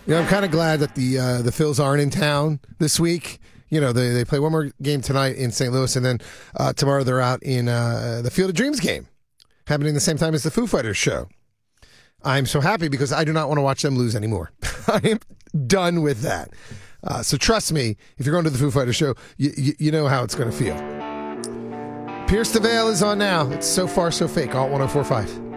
I'm kind of glad that the Phils aren't in town this week. They play one more game tonight in St. Louis, and then tomorrow they're out in the Field of Dreams game, happening the same time as the Foo Fighters show. I'm so happy because I do not want to watch them lose anymore. I am done with that. So trust me, if you're going to the Foo Fighters show, you know how it's going to feel. Pierce the Veil is on now. It's So Far So Fake, Alt 104.5.